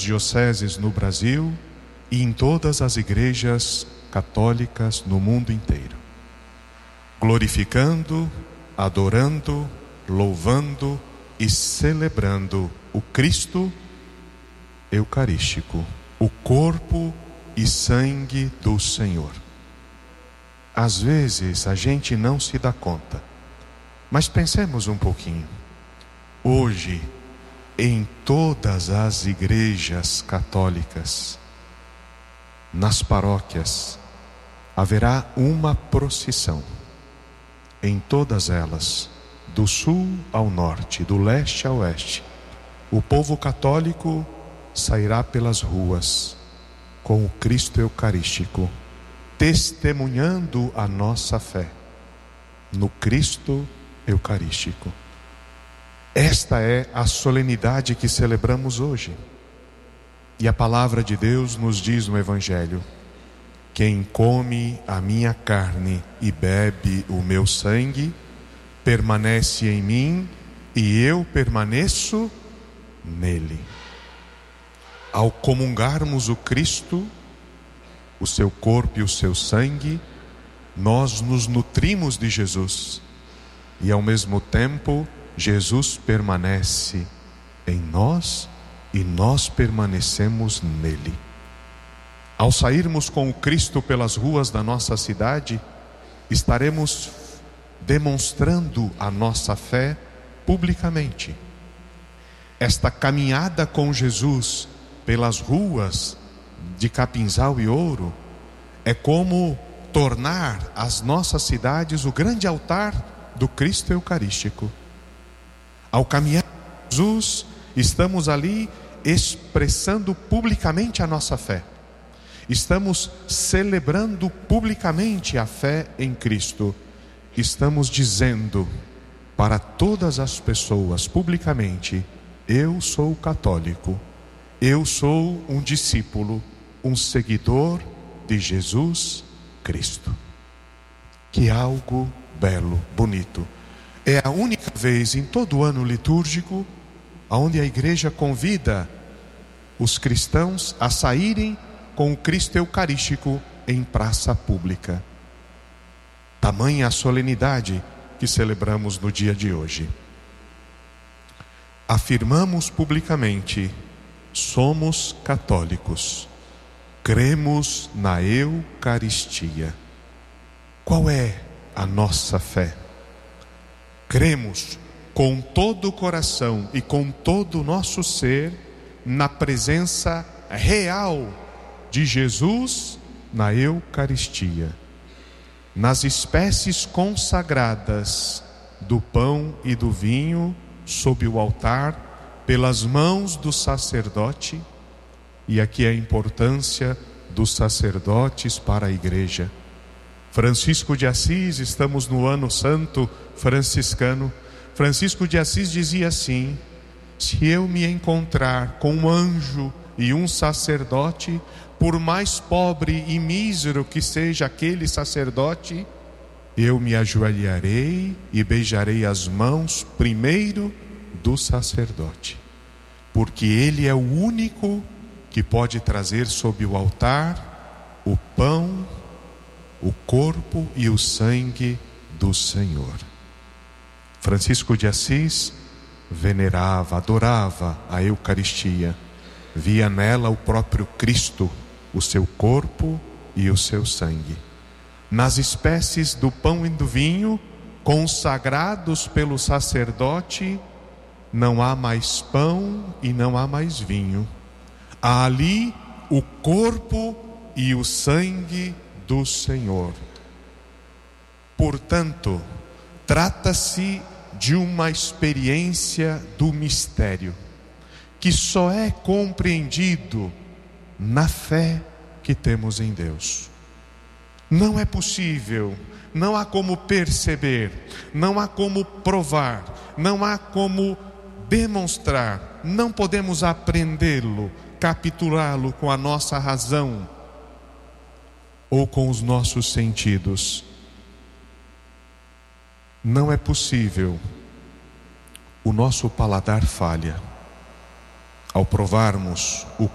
dioceses no Brasil e em todas as igrejas católicas no mundo inteiro, glorificando, adorando, louvando e celebrando o Cristo Eucarístico, o corpo e sangue do Senhor. Às vezes a gente não se dá conta, mas pensemos um pouquinho. Hoje, em todas as igrejas católicas, nas paróquias, haverá uma procissão. Em todas elas, do sul ao norte, do leste a oeste, o povo católico sairá pelas ruas com o Cristo Eucarístico, testemunhando a nossa fé no Cristo Eucarístico. Esta é a solenidade que celebramos hoje. E a palavra de Deus nos diz no Evangelho: quem come a minha carne e bebe o meu sangue, permanece em mim e eu permaneço nele. Ao comungarmos o Cristo, o seu corpo e o seu sangue, nós nos nutrimos de Jesus. E ao mesmo tempo, Jesus permanece em nós e nós permanecemos nele. Ao sairmos com o Cristo pelas ruas da nossa cidade, estaremos demonstrando a nossa fé publicamente. Esta caminhada com Jesus pelas ruas de Capinzal e Ouro é como tornar as nossas cidades o grande altar do Cristo Eucarístico. Ao caminhar com Jesus, estamos ali expressando publicamente a nossa fé. Estamos celebrando publicamente a fé em Cristo. Estamos dizendo para todas as pessoas publicamente: eu sou católico, eu sou um discípulo, um seguidor de Jesus Cristo. Que algo belo, bonito. É a única vez em todo o ano litúrgico onde a igreja convida os cristãos a saírem com o Cristo Eucarístico em praça pública. Tamanha a solenidade que celebramos no dia de hoje. Afirmamos publicamente: somos católicos, cremos na Eucaristia. Qual é a nossa fé? Cremos com todo o coração e com todo o nosso ser na presença real de Jesus na Eucaristia, nas espécies consagradas do pão e do vinho sob o altar pelas mãos do sacerdote. E aqui a importância dos sacerdotes para a igreja. Francisco de Assis, estamos no ano santo franciscano. Francisco de Assis dizia assim: se eu me encontrar com um anjo e um sacerdote, por mais pobre e mísero que seja aquele sacerdote, eu me ajoelharei e beijarei as mãos primeiro do sacerdote, porque ele é o único que pode trazer sob o altar o pão, o corpo e o sangue do Senhor. Francisco de Assis venerava, adorava a Eucaristia, via nela o próprio Cristo, o seu corpo e o seu sangue. Nas espécies do pão e do vinho, consagrados pelo sacerdote, não há mais pão e não há mais vinho. Há ali o corpo e o sangue do Senhor. Portanto, trata-se de uma experiência do mistério, que só é compreendido na fé que temos em Deus. Não é possível, não há como perceber, não há como provar, não há como demonstrar, não podemos aprendê-lo, capturá-lo com a nossa razão ou com os nossos sentidos. Não é possível. O nosso paladar falha ao provarmos o